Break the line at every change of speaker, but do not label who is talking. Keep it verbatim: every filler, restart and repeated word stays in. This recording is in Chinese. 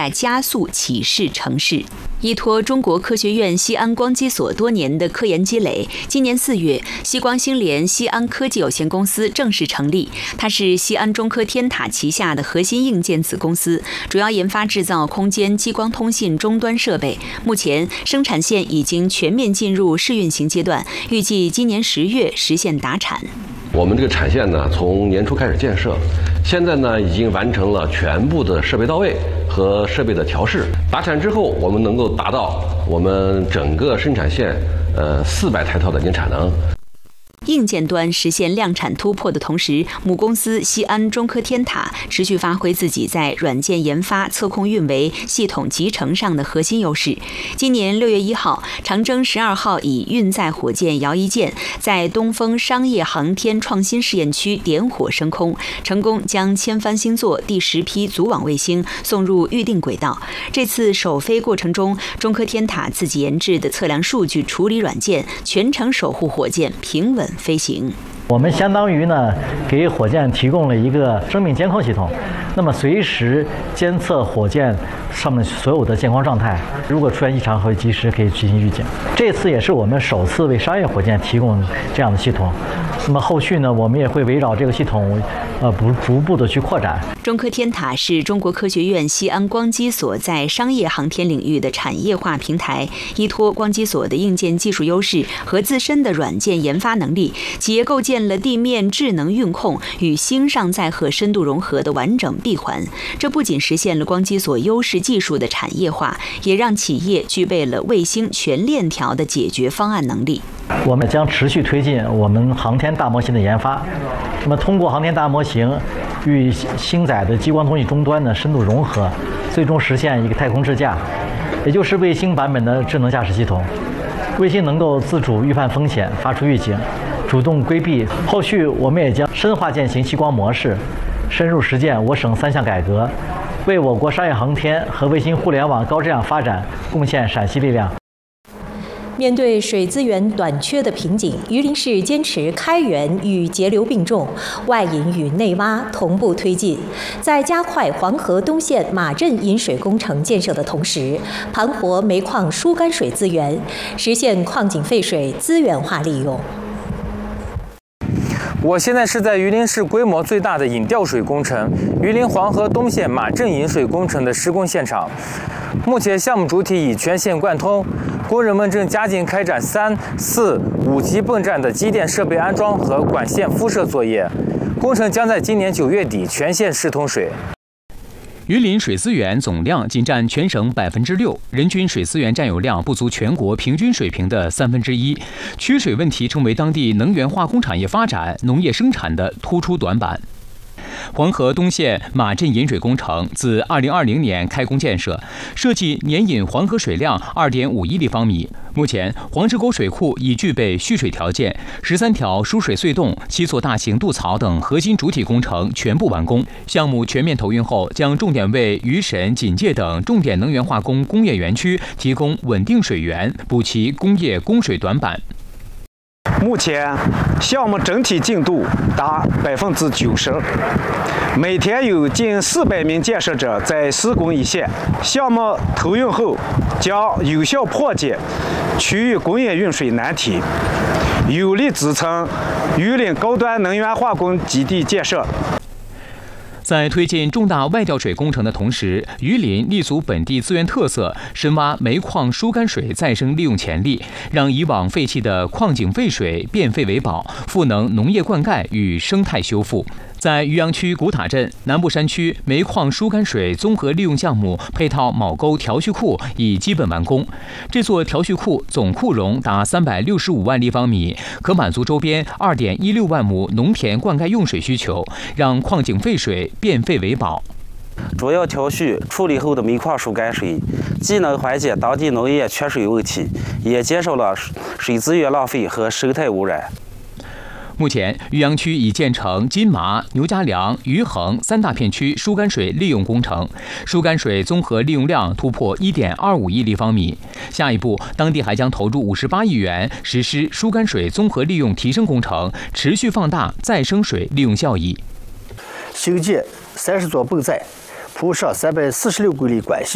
在加速启示成事。依托中国科学院西安光机所多年的科研积累，今年四月，西光星联西安科技有限公司正式成立。它是西安中科天塔旗下的核心硬件子公司，主要研发制造空间激光通信终端设备。目前，生产线已经全面进入试运行阶段，预计今年十月实现达产。
我们这个产线呢，从年初开始建设，现在呢已经完成了全部的设备到位和设备的调试。达产之后，我们能够达到我们整个生产线呃四百台套的年产能。
硬件端实现量产突破的同时，母公司西安中科天塔持续发挥自己在软件研发、测控运维、系统集成上的核心优势。今年六月一号，长征十二号以运载火箭遥一舰在东风商业航天创新试验区点火升空，成功将千帆星座第十批组网卫星送入预定轨道。这次首飞过程中，中科天塔自己研制的测量数据处理软件全程守护火箭平稳飞行。
我们相当于呢，给火箭提供了一个生命监控系统，那么随时监测火箭上面所有的健康状态，如果出现异常，会及时可以进行预警。这次也是我们首次为商业火箭提供这样的系统。那么后续呢，我们也会围绕这个系统，呃，逐逐步的去扩展。
中科天塔是中国科学院西安光机所在商业航天领域的产业化平台，依托光机所的硬件技术优势和自身的软件研发能力，企业构建了地面智能运控与星上载荷深度融合的完整闭环。这不仅实现了光机所优势技术的产业化，也让企业具备了卫星全链条的解决方案能力。
我们将持续推进我们航天大模型的研发，那么通过航天大模型与星载的激光通信终端的深度融合，最终实现一个太空智驾，也就是卫星版本的智能驾驶系统。卫星能够自主预判风险，发出预警，主动规避。后续我们也将深化践行激光模式，深入实践我省三项改革，为我国商业航天和卫星互联网高质量发展贡献陕西力量。
面对水资源短缺的瓶颈，榆林市坚持开源与节流并重，外引与内挖同步推进，在加快黄河东线马镇引水工程建设的同时，盘活煤矿疏干水资源，实现矿井废水资源化利用。
我现在是在榆林市规模最大的引调水工程——榆林黄河东线马镇引水工程的施工现场。目前项目主体已全线贯通，工人们正加紧开展三、四、五级泵站的机电设备安装和管线敷设作业。工程将在今年九月底全线试通水。
榆林水资源总量仅占全省百分之六，人均水资源占有量不足全国平均水平的三分之一。缺水问题成为当地能源化工产业发展、农业生产的突出短板。黄河东线马镇引水工程自二零二零年开工建设，设计年引黄河水量二点五亿立方米。目前，黄石沟水库已具备蓄水条件，十三条输水隧洞、七座大型渡槽等核心主体工程全部完工。项目全面投运后，将重点为榆沈、锦界等重点能源化工工业园区提供稳定水源，补齐工业供水短板。
目前项目整体进度达百分之九十，每天有近四百名建设者在施工一线。项目投运后，将有效破解区域工业运水难题，有力支撑榆林高端能源化工基地建设。
在推进重大外调水工程的同时，榆林立足本地资源特色，深挖煤矿疏干水再生利用潜力，让以往废弃的矿井废水变废为宝，赋能农业灌溉与生态修复。在渔阳区古塔镇南部山区煤矿疏干水综合利用项目配套铆沟调蓄库已基本完工。这座调蓄库总库容达三百六十五万立方米，可满足周边二点一六万亩农田灌溉用水需求，让矿井废水变废为宝。
主要调蓄处理后的煤矿疏干水，既能缓解当地农业缺水问题，也减少了水资源浪费和生态污染。
目前，渔阳区已建成金麻、牛家梁、余衡三大片区疏干水利用工程，疏干水综合利用量突破一点二五亿立方米。下一步，当地还将投入五十八亿元实施疏干水综合利用提升工程，持续放大再生水利用效益。
修建三十座泵站，铺设三百四十六公里管线。